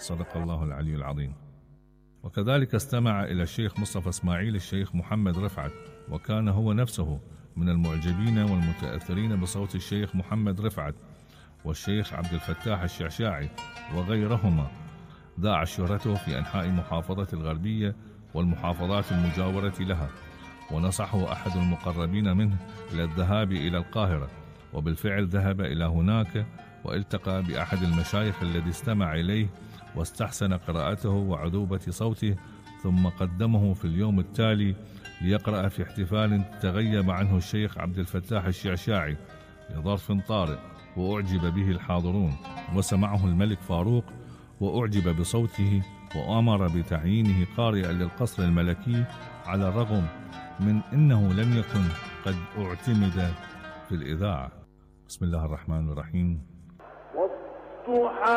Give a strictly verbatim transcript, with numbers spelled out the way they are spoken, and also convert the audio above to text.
صدق الله العلي العظيم. وكذلك استمع إلى الشيخ مصطفى إسماعيل الشيخ محمد رفعت، وكان هو نفسه من المعجبين والمتأثرين بصوت الشيخ محمد رفعت والشيخ عبد الفتاح الشعشاعي وغيرهما، ذاع شهرته في أنحاء محافظة الغربية والمحافظات المجاورة لها، ونصحه أحد المقربين منه إلى الذهاب إلى القاهرة، وبالفعل ذهب إلى هناك والتقى بأحد المشايخ الذي استمع إليه واستحسن قراءته وعذوبة صوته، ثم قدمه في اليوم التالي ليقرأ في احتفال تغيب عنه الشيخ عبد الفتاح الشعشاعي لظرف طارئ، وأعجب به الحاضرون، وسمعه الملك فاروق وأعجب بصوته وأمر بتعيينه قارئا للقصر الملكي، على الرغم من أنه لم يكن قد اعتمد في الإذاعة. بسم الله الرحمن الرحيم.